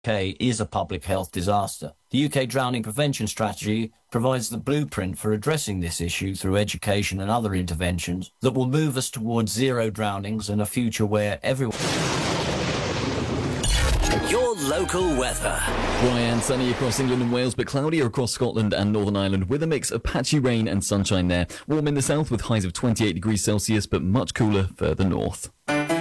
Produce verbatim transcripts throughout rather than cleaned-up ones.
K is a public health disaster. The U K Drowning Prevention Strategy provides the blueprint for addressing this issue through education and other interventions that will move us towards zero drownings and a future where everyone... Your local weather. Dry and sunny across England and Wales, but cloudier across Scotland and Northern Ireland with a mix of patchy rain and sunshine there. Warm in the south with highs of twenty-eight degrees Celsius, but much cooler further north.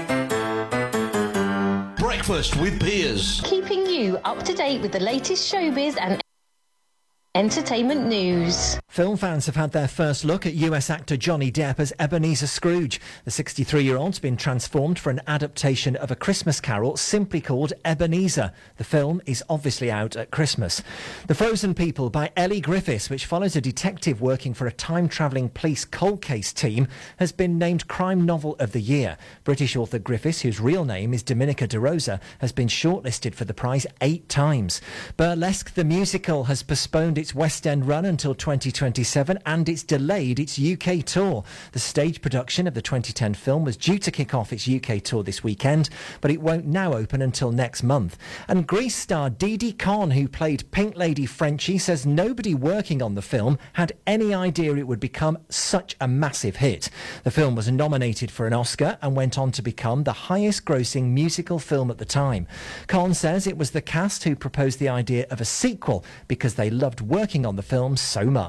Breakfast with Piers. Keeping you up to date with the latest showbiz and entertainment news. Film fans have had their first look at U S actor Johnny Depp as Ebenezer Scrooge. The sixty-three-year-old's been transformed for an adaptation of A Christmas Carol simply called Ebenezer. The film is obviously out at Christmas. The Frozen People by Ellie Griffiths, which follows a detective working for a time-travelling police cold case team, has been named Crime Novel of the Year. British author Griffiths, whose real name is Dominica De Rosa, has been shortlisted for the prize eight times. Burlesque the Musical has postponed its West End run until twenty twenty-seven and it's delayed its U K tour. The stage production of the twenty ten film was due to kick off its U K tour this weekend, but it won't now open until next month. And Grease star Didi Conn, who played Pink Lady Frenchie, says nobody working on the film had any idea it would become such a massive hit. The film was nominated for an Oscar and went on to become the highest grossing musical film at the time. Conn says it was the cast who proposed the idea of a sequel because they loved working on the film so much.